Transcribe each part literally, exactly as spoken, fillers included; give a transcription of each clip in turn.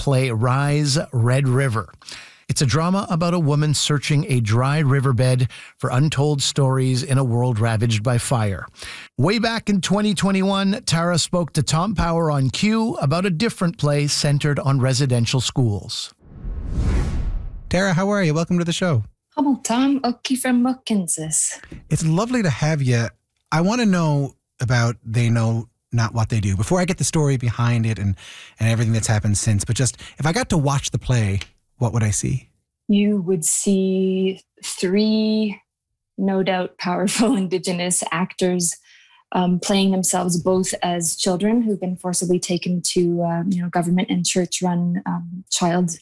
play Rise, Red River. It's a drama about a woman searching a dry riverbed for untold stories in a world ravaged by fire. Way back in twenty twenty-one, Tara spoke to Tom Power on Q about a different play centered on residential schools. Tara, how are you? Welcome to the show. Hello, Tom. Oki from Kansas. It's lovely to have you. I want to know about They Know Not What They Do before I get the story behind it and, and everything that's happened since. But just, if I got to watch the play, what would I see? You would see three, no doubt, powerful Indigenous actors um, playing themselves both as children who've been forcibly taken to uh, you know, government and church-run um, child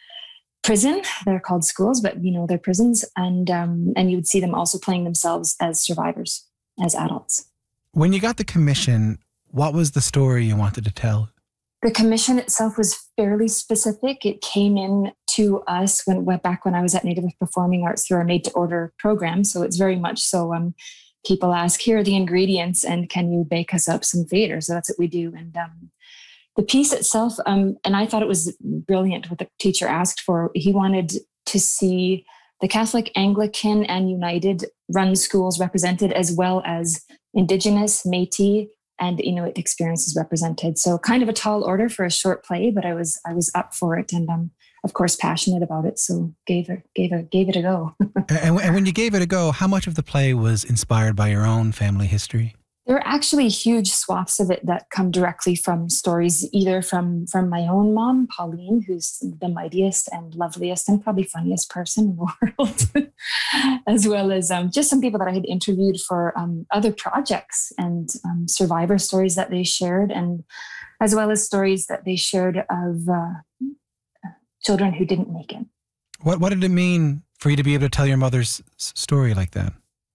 prison. They're called schools, but you know they're prisons. And um, and you would see them also playing themselves as survivors, as adults. When you got the commission, what was the story you wanted to tell? The commission itself was fairly specific. It came in to us when went back when I was at Native Performing Arts through our Made to Order program. So it's very much so. Um, people ask, here are the ingredients, and can you bake us up some theater? So that's what we do. And um, the piece itself, um, and I thought it was brilliant what the teacher asked for. He wanted to see the Catholic, Anglican, and United run schools represented, as well as Indigenous, Métis, and Inuit experiences represented. So kind of a tall order for a short play, but I was I was up for it, and um, of course passionate about it. So gave it gave it gave it a go. and, and when you gave it a go, how much of the play was inspired by your own family history? There are actually huge swaths of it that come directly from stories, either from, from my own mom, Pauline, who's the mightiest and loveliest and probably funniest person in the world, as well as um, just some people that I had interviewed for um, other projects and um, survivor stories that they shared, and as well as stories that they shared of uh, children who didn't make it. What What did it mean for you to be able to tell your mother's story like that?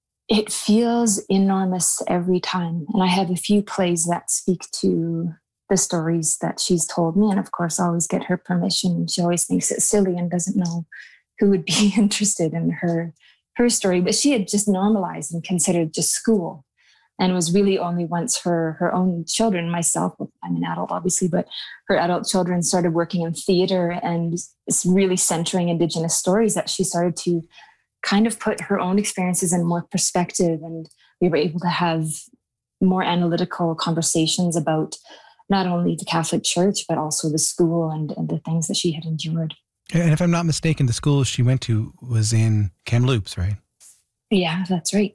It feels enormous every time. And I have a few plays that speak to the stories that she's told me. And of course, I always get her permission. She always thinks it's silly and doesn't know who would be interested in her, her story. But she had just normalized and considered just school. And it was really only once her, her own children, myself, I'm an adult, obviously, but her adult children started working in theater and it's really centering Indigenous stories that she started to kind of put her own experiences in more perspective, and we were able to have more analytical conversations about not only the Catholic Church, but also the school and, and the things that she had endured. And if I'm not mistaken, the school she went to was in Kamloops, right? Yeah, that's right.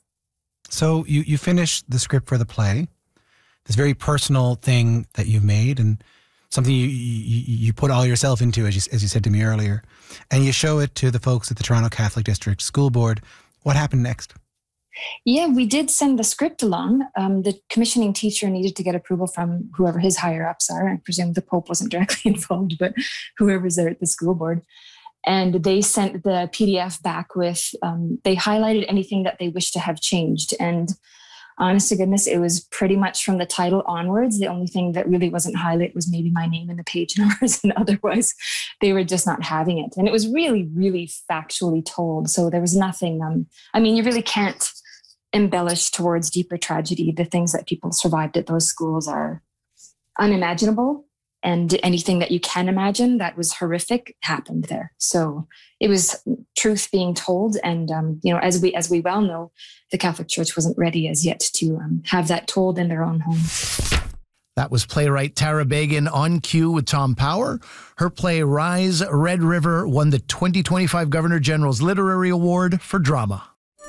So you, you finished the script for the play, this very personal thing that you made, and something you, you you put all yourself into, as you, as you said to me earlier, and you show it to the folks at the Toronto Catholic District School Board. What happened next? Yeah, we did send the script along. Um, the commissioning teacher needed to get approval from whoever his higher-ups are. I presume the Pope wasn't directly involved, but whoever's there at the school board. And they sent the P D F back with, um, they highlighted anything that they wished to have changed. And honest to goodness, it was pretty much from the title onwards. The only thing that really wasn't highlighted was maybe my name and the page numbers, and otherwise they were just not having it. And it was really, really factually told. So there was nothing, um, I mean, you really can't embellish towards deeper tragedy. The things that people survived at those schools are unimaginable. And anything that you can imagine that was horrific happened there. So it was truth being told. And, um, you know, as we as we well know, the Catholic Church wasn't ready as yet to um, have that told in their own home. That was playwright Tara Begin on Q with Tom Power. Her play Rise, Red River won the twenty twenty-five Governor General's Literary Award for Drama.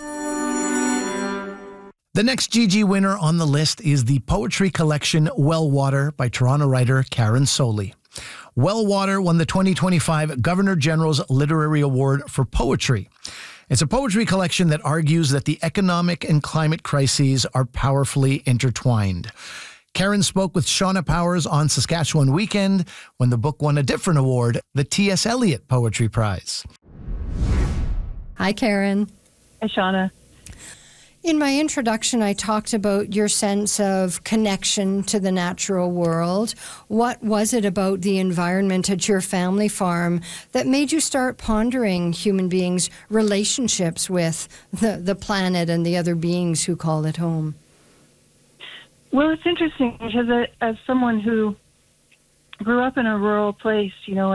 The next G G winner on the list is the poetry collection Wellwater by Toronto writer Karen Soley. Wellwater won the twenty twenty-five Governor General's Literary Award for Poetry. It's a poetry collection that argues that the economic and climate crises are powerfully intertwined. Karen spoke with Shauna Powers on Saskatchewan Weekend when the book won a different award, the T S Eliot Poetry Prize. Hi, Karen. Hi, Shauna. In my introduction, I talked about your sense of connection to the natural world. What was it about the environment at your family farm that made you start pondering human beings' relationships with the, the planet and the other beings who call it home? Well, it's interesting because I, as someone who grew up in a rural place, you know,